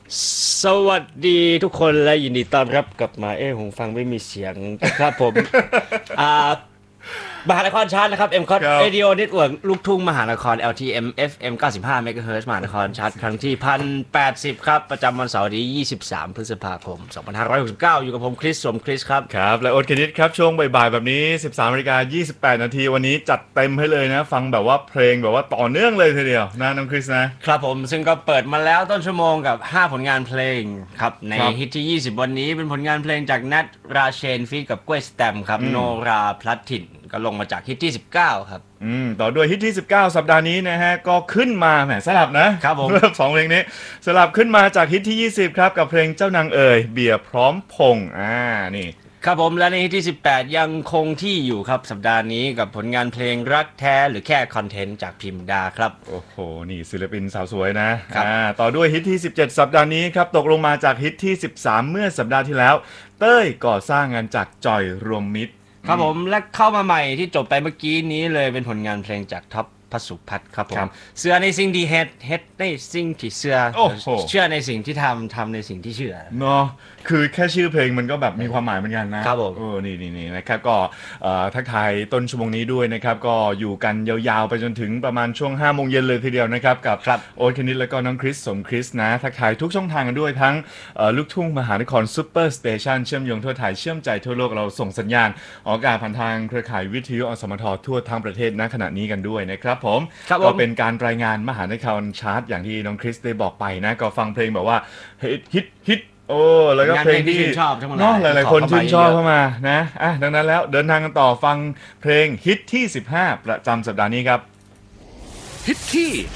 สวัสดีทุกคนและยินดีต้อนรับกลับมาหูฟังไม่มีเสียงครับผมอ่ามหานครชาร์ตนะครับ M อ็มคอครับ Radio Network ลูกทุ่งมหานคร LTM FM 95 MHz มหานครชาร์ตครั้งที่1080ครับประจำวันเสาร์ที่23พฤษภาคม2569อยู่กับผมคริสสมคริสครับครับและโอ๊ตคณิตครับช่วงบ่ายๆแบบนี้ 13:28 นาทีวันนี้จัดเต็มให้เลยนะฟังแบบว่าเพลงแบบว่าต่อเนื่องเลยทีเดียวนะน้องคริสนะครับผมซึ่งก็เปิดมาแล้วต้นชั่วโมงกับ5ผลงานเพลงครับในฮิตที่20วันนี้เป็นผลงานเพลงจากนัทราเชนฟีกับกล้วยสแตมครับโนราพลัดถิ่นก็ลงมาจากฮิตที่19ครับต่อด้วยฮิตที่19สัปดาห์นี้นะฮะก็ขึ้นมาแหมสลับนะครับผมสองเพลงนี้สลับขึ้นมาจากฮิตที่20ครับกับเพลงเจ้านางเอ๋ยเบียร์พร้อมพงษ์นี่ครับผมและในฮิตที่18ยังคงที่อยู่ครับสัปดาห์นี้กับผลงานเพลงรักแท้หรือแค่คอนเทนต์จากพิมดาครับโอ้โหนี่ศิลปินสาวสวยนะต่อด้วยฮิตที่17สัปดาห์นี้ครับตกลงมาจากฮิตที่13เมื่อสัปดาห์ที่แล้วเต้ยก่อสร้างงานจากจอยรวมมิตรครับผมและเข้ามาใหม่ที่จบไปเมื่อกี้นี้เลยเป็นผลงานเพลงจากท็อปพสุพัฒน์ครับผมเชื่อในสิ่งที่เฮ็ดในสิ่งที่เชื่อในสิ่งที่ทำในสิ่งที่เชื่อเนาะคือแค่ชื่อเพลงมันก็แบบมีความหมายเหมือนกันนะครับผมนี่นะครับก็ทักทายต้นชั่วโมงนี้ด้วยนะครับก็อยู่กันยาวๆไปจนถึงประมาณช่วง5 โมงเย็นเลยทีเดียวนะครับกับโอ๊ตคณิตและก็น้องคริสสมคริสนะทักทายทุกช่องทางกันด้วยทั้งลูกทุ่งมหานครซุปเปอร์สเตชันเชื่อมโยงทั่วไทยเชื่อมใจทั่วโลกเราส่งสัญญาณออกอากาศผ่านทางเครือข่ายวิทยุอสมททั่วทั้งประเทศณขณะนี้กันด้วยนะครับผมก็เป็นการรายงานมหานครชาร์ตอย่างที่น้องคริสได้บอกไปนะก็ฟังเพลงแบบว่าฮิตแล้วก็เพลงที่ชอบเนาะหลายๆคนชื่นชอบเข้ามานะดังนั้นแล้วเดินทางกันต่อฟังเพลงฮิตที่15ประจำสัปดาห์นี้ครับฮิตที่